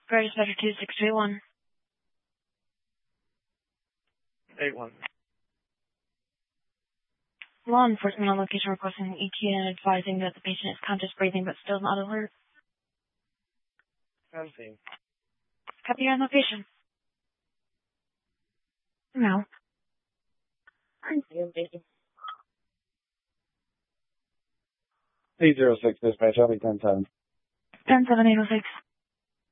Great Dispatcher 2621. 81. Law enforcement on location requesting an ETA and advising that the patient is conscious breathing but still not alert. 17. Copy on location. No. 806 dispatch, I'll be 10-7. 10-7-806.